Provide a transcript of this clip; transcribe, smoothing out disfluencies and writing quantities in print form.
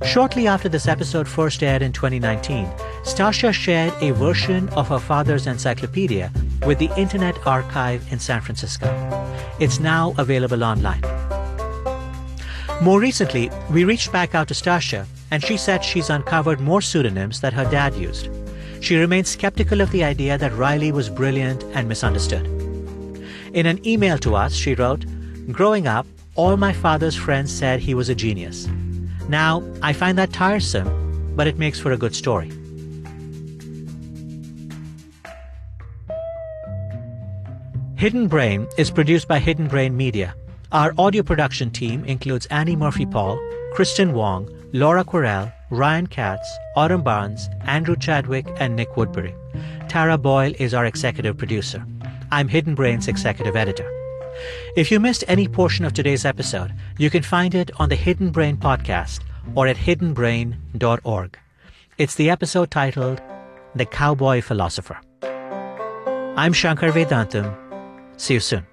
Shortly after this episode first aired in 2019, Stasha shared a version of her father's encyclopedia with the Internet Archive in San Francisco. It's now available online. More recently, we reached back out to Stasha, and she said she's uncovered more pseudonyms that her dad used. She remains skeptical of the idea that Riley was brilliant and misunderstood. In an email to us, she wrote, "Growing up, all my father's friends said he was a genius. Now, I find that tiresome, but it makes for a good story." Hidden Brain is produced by Hidden Brain Media. Our audio production team includes Annie Murphy-Paul, Kristen Wong, Laura Quirrell, Ryan Katz, Autumn Barnes, Andrew Chadwick, and Nick Woodbury. Tara Boyle is our executive producer. I'm Hidden Brain's executive editor. If you missed any portion of today's episode, you can find it on the Hidden Brain podcast or at hiddenbrain.org. It's the episode titled The Cowboy Philosopher. I'm Shankar Vedantam. See you soon.